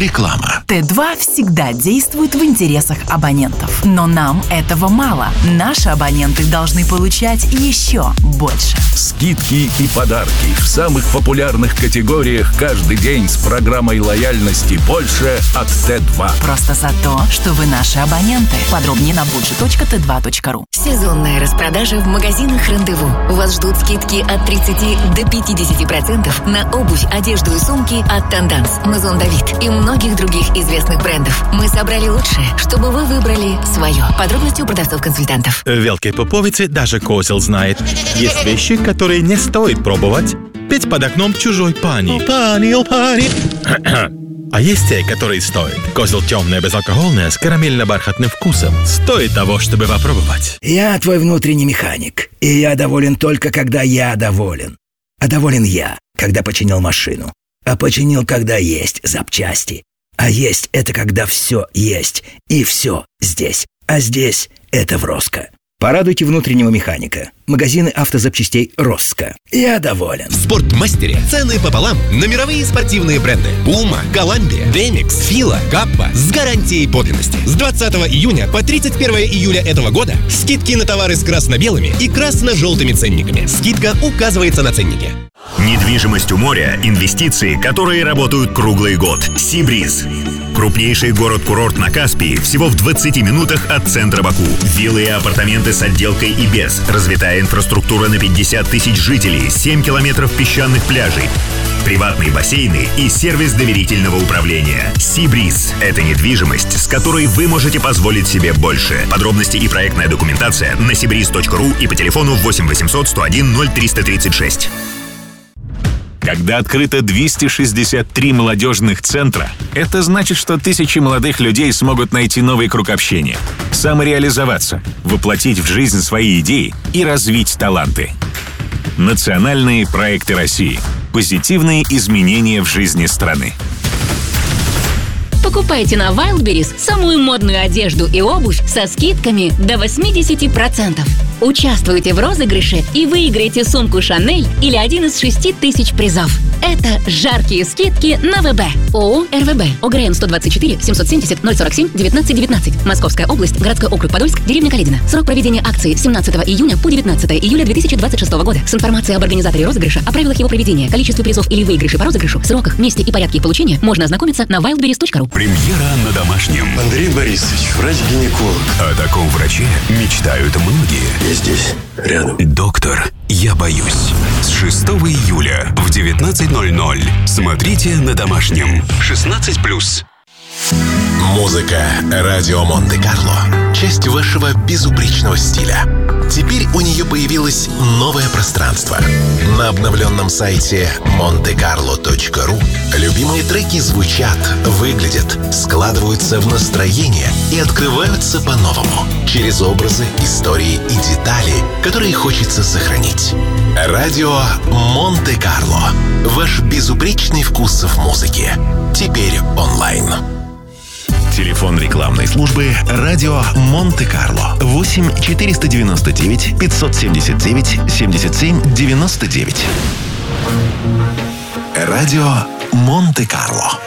Реклама. Т2 всегда действует в интересах абонентов. Но нам этого мало. Наши абоненты должны получать еще больше. Скидки и подарки в самых популярных категориях каждый день с программой лояльности «Больше» от Т2. Просто за то, что вы наши абоненты. Подробнее на budget.t2.ru. Сезонная распродажа в магазинах «Рандеву». Вас ждут скидки от 30 до 50% на обувь, одежду и сумки от «Тенданс», «Мазон Давид» и многих других известных брендов. Мы собрали лучшее, чтобы вы выбрали свое. Подробности у продавцов-консультантов. В Велкой Поповице даже козел знает. Есть вещи, которые не стоит пробовать. Петь под окном чужой пани. О, пани. А есть те, которые стоят. Козел темное, безалкогольное, с карамельно-бархатным вкусом. Стоит того, чтобы попробовать. Я твой внутренний механик. И я доволен только, когда я доволен. А доволен я, когда починил машину. А починил, когда есть запчасти. А есть — это когда все есть. И все здесь. А здесь — это в Роско. Порадуйте внутреннего механика. Магазины автозапчастей «Роско». Я доволен. В «Спортмастере» цены пополам на мировые спортивные бренды. Puma, Columbia, Demix, Fila, Kappa с гарантией подлинности. С 20 июня по 31 июля этого года скидки на товары с красно-белыми и красно-желтыми ценниками. Скидка указывается на ценнике. Недвижимость у моря – инвестиции, которые работают круглый год. Сибриз. Крупнейший город-курорт на Каспии всего в 20 минутах от центра Баку. Виллы и апартаменты с отделкой и без. Развитая инфраструктура на 50 тысяч жителей, 7 километров песчаных пляжей, приватные бассейны и сервис доверительного управления. Сибриз – это недвижимость, с которой вы можете позволить себе больше. Подробности и проектная документация на sibris.ru и по телефону 8 800 101 0336. Когда открыто 263 молодежных центра, это значит, что тысячи молодых людей смогут найти новый круг общения, самореализоваться, воплотить в жизнь свои идеи и развить таланты. Национальные проекты России. Позитивные изменения в жизни страны. Покупайте на Wildberries самую модную одежду и обувь со скидками до 80%. Участвуйте в розыгрыше и выиграйте сумку Chanel или один из 6000 призов. Это жаркие скидки на ВБ. ООО «РВБ». ОГРН 124 770 047 1919. Московская область, городской округ Подольск, деревня Каледино. Срок проведения акции с 17 июня по 19 июля 2026 года. С информацией об организаторе розыгрыша, о правилах его проведения, количестве призов или выигрышей по розыгрышу, сроках, месте и порядке их получения можно ознакомиться на wildberries.ru. Премьера на Домашнем. Андрей Борисович, врач-гинеколог. О таком враче мечтают многие. Я здесь, рядом. Доктор, я боюсь. С 6 июля в 19:00 смотрите на Домашнем. 16+. Музыка «Радио Монте-Карло» – часть вашего безупречного стиля. Теперь у нее появилось новое пространство. На обновленном сайте montecarlo.ru любимые треки звучат, выглядят, складываются в настроение и открываются по-новому через образы, истории и детали, которые хочется сохранить. Радио Монте-Карло. Ваш безупречный вкус в музыке. Теперь онлайн. Телефон рекламной службы «Радио Монте-Карло» 8 499 579 77 99. Радио Монте-Карло.